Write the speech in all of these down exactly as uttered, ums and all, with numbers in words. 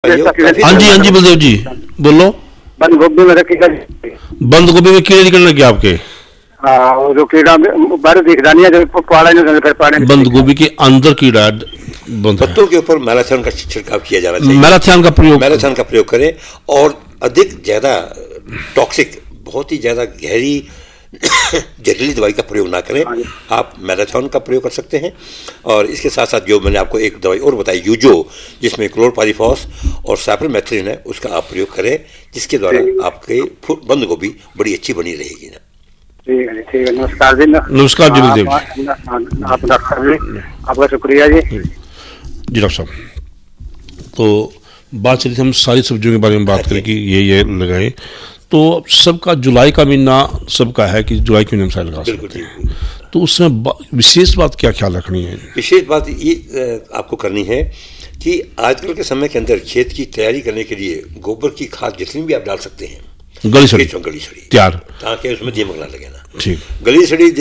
हाँ जी, हाँ जी बलदेव जी बोलो। बंद गोभी में कीड़ा, बंद गोभी में कीड़े निकलने क्या आपके? हाँ, जो कीड़ा बाहर दिख रहा नहीं है, जो पाड़ा नहीं फिर पाड़े। बंद गोभी के अंदर कीड़ा पत्तों के ऊपर मैलाथन का छिड़काव किया जाना चाहिए। मैलाथन का प्रयोग मैलाथन का प्रयोग करें और अधिक ज्यादा टॉक्सिक, बहुत ही ज्यादा गहरी जहरीली दवाई का प्रयोग ना करें। आप मैलाथन का प्रयोग कर सकते हैं और इसके साथ साथ जो मैंने आपको एक दवाई और बताई यूजो, जिसमें क्लोरपाइरिफॉस और साइपरमेथ्रिन है, उसका आप प्रयोग करें, जिसके द्वारा आपके बंद गोभी बड़ी अच्छी बनी रहेगी ना। ठीक है, ठीक है। नमस्कार जी। नमस्कार जी बलदेव आप डॉक्टर जी, आपका शुक्रिया जी। जी डॉक्टर साहब, तो बात चली थी हम सारी सब्जियों के बारे में बात करें कि ये ये लगाएं, तो सबका जुलाई का महीना सबका है कि जुलाई के महीने में लगा सकते हैं, तो उसमें विशेष बात क्या ख्याल रखनी है? विशेष बात ये आपको करनी है कि आजकल के समय के अंदर खेत की तैयारी करने के लिए गोबर की खाद जितनी भी आप डाल सकते हैं, गली सड़ी गली सड़ी तैयार, ताकि उसमें दीमक ना लगे ना। ठीक, गली सड़ी,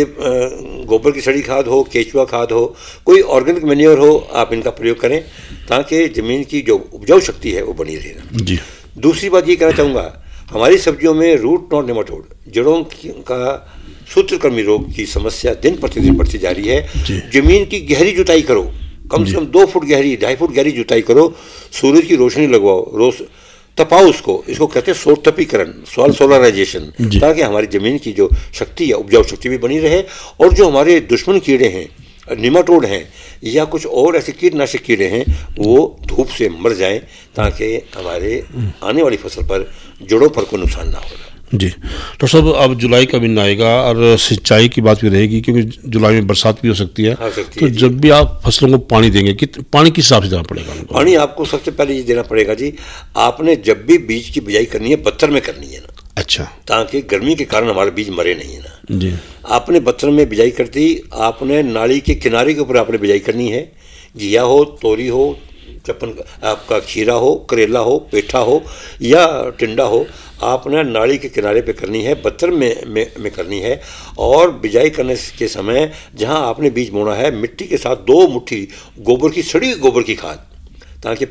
गोबर की सड़ी खाद हो, केचुआ खाद हो, कोई ऑर्गेनिक मैन्योर हो, आप इनका प्रयोग करें ताकि जमीन की जो उपजाऊ शक्ति है वो बनी रहे ना जी। दूसरी बात ये कहना चाहूँगा, हमारी सब्जियों में रूट नॉट नेमाटोड, जड़ों का सूत्रकृमि रोग की समस्या दिन प्रतिदिन बढ़ती जा रही है। जमीन की गहरी जुताई करो, कम से कम दो फुट गहरी, ढाई फुट गहरी जुताई करो, सूरज की रोशनी लगवाओ, रोज तपाओ उसको, इसको कहते हैं सोलतपीकरण, सॉइल सोलराइजेशन, ताकि हमारी जमीन की जो शक्ति है, उपजाऊ शक्ति भी बनी रहे। और जो हमारे दुश्मन कीड़े हैं, निमाटोड हैं या कुछ और ऐसे कीटनाशक कीड़े हैं, वो धूप से मर जाएं, ताकि हमारे आने वाली फसल पर, जड़ों पर कोई नुकसान ना हो। जी डॉक्टर साहब, अब जुलाई का महीना आएगा और सिंचाई की बात भी रहेगी, क्योंकि जुलाई में बरसात भी हो सकती है, हाँ, सकती तो है जब भी आप फसलों को पानी देंगे कि पानी किस हिसाब से देना पड़ेगा उनको? पानी आपको सबसे पहले ये देना पड़ेगा जी, आपने जब भी बीज की बिजाई करनी है बत्तर में करनी है ना। अच्छा, ताकि गर्मी के कारण हमारे बीज मरे नहीं है ना जी। आपने बत्तर में बिजाई कर दी, आपने नाली के किनारे के ऊपर आपने बिजाई करनी है, घिया हो, तोरी हो, चपन, आपका खीरा हो, करेला हो, पेठा हो या टिंडा हो, आपने नाली के किनारे पे करनी है, बत्तर में, में में करनी है। और बिजाई करने के समय जहां आपने बीज बोना है, मिट्टी के साथ दो मुट्ठी गोबर की, सड़ी हुई गोबर की खाद, ताकि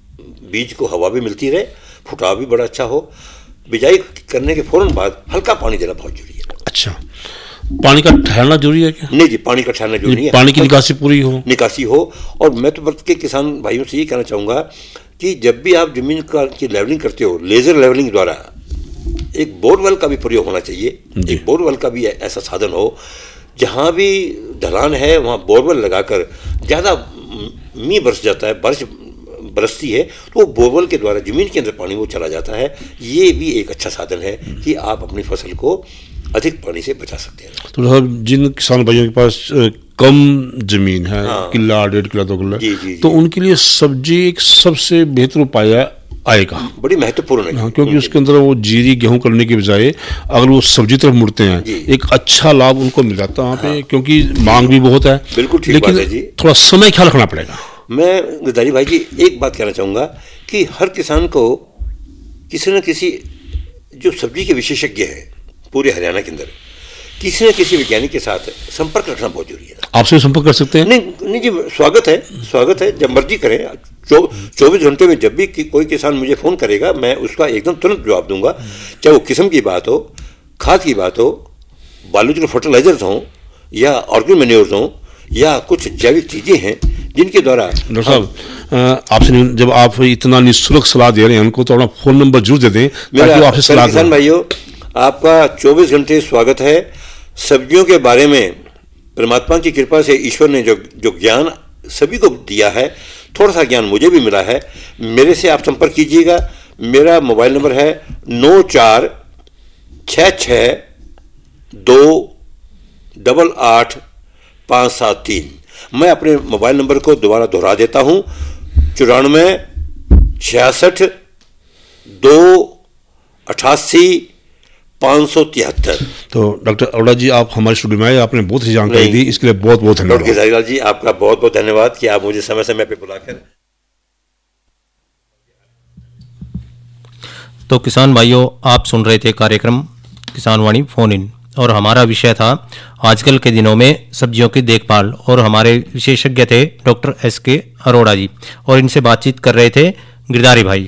बीज को हवा भी मिलती रहे, फुटाव भी बड़ा अच्छा हो। बिजाई करने के फौरन बाद हल्का पानी देना बहुत जरूरी है। अच्छा, पानी का ठहरना जरूरी है क्या? नहीं जी, पानी का ठहरना जरूरी है, पानी की निकासी पूरी हो, निकासी हो। और मैं तो वर्ग के किसान भाइयों से ये कहना चाहूँगा कि जब भी आप जमीन का की लेवलिंग करते हो, लेजर लेवलिंग द्वारा एक बोरवेल का भी प्रयोग होना चाहिए। एक बोरवेल का भी ऐसा साधन हो, जहाँ भी ढलान है वहाँ बोरवेल लगाकर, ज़्यादा मींह बरस जाता है, बारिश बरसती है, तो वो बोरवेल के द्वारा जमीन के अंदर पानी वो चला जाता है। ये भी एक अच्छा साधन है कि आप अपनी फसल को अधिक पानी से बचा सकते हैं। तो साहब, जिन किसान भाइयों के पास कम जमीन है, हाँ, किला, डेढ़ किला, दो किला, जी, जी, तो जी, उनके लिए सब्जी एक सबसे बेहतर उपाय आएगा, बड़ी महत्वपूर्ण है। हाँ, क्योंकि उसके अंदर वो जीरी गेहूं करने के बजाय अगर वो सब्जी तरफ मुड़ते हैं, एक अच्छा लाभ उनको मिल जाता है वहाँ पे, हाँ, क्योंकि मांग भी बहुत है। बिल्कुल ठीक बात है जी, थोड़ा समय ख्याल रखना पड़ेगा। मैं गिरधारी भाई जी एक बात कहना चाहूँगा कि हर किसान को किसी न किसी जो सब्जी के विशेषज्ञ हैं पूरे हरियाणा के अंदर, किसी न किसी वैज्ञानिक के साथ संपर्क रखना बहुत जरूरी है। आपसे संपर्क कर सकते हैं? नहीं नहीं जी, स्वागत है, स्वागत है, जब मर्जी करें। चौबीस घंटे में जब भी कि, कोई किसान मुझे फ़ोन करेगा, मैं उसका एकदम तुरंत जवाब दूंगा, चाहे वो किस्म की बात हो, खाद की बात हो, बायोलॉजिकल फर्टिलाइजर्स हों या ऑर्गेनिक मैन्योर्स हों या कुछ जैविक चीज़ें हैं जिनके द्वारा। डॉक्टर साहब, आपसे जब आप इतना निःशुल्क सलाह दे रहे हैं उनको, तो अपना फ़ोन नंबर जरूर दे दें ताकि वो आपसे सलाह दें। किसान भाइयों, आपका चौबीस घंटे स्वागत है। सब्जियों के बारे में परमात्मा की कृपा से ईश्वर ने जो जो ज्ञान सभी को दिया है, थोड़ा सा ज्ञान मुझे भी मिला है। मेरे से आप संपर्क कीजिएगा। मेरा मोबाइल नंबर है नौ चार छः छः दो डबल आठ पाँच सात तीन। मैं अपने मोबाइल नंबर को दोबारा दोहरा देता हूँ, चौरानवे छियासठ दो अठासी पाँच सौ तिहत्तर। तो डॉक्टर अरोड़ा जी, आप हमारे स्टूडियो में आए, आपने बहुत ही जानकारी दी, इसके लिए बहुत बहुत धन्यवाद। डॉक्टर गिरधारीलाल जी, आपका बहुत बहुत धन्यवाद कि आप मुझे समय समय पे बुलाकर। तो किसान भाइयों, आप सुन रहे थे कार्यक्रम किसान वाणी फोन इन, और हमारा विषय था आजकल के दिनों में सब्जियों की देखभाल, और हमारे विशेषज्ञ थे डॉक्टर एस के अरोड़ा जी, और इनसे बातचीत कर रहे थे गिरधारी भाई।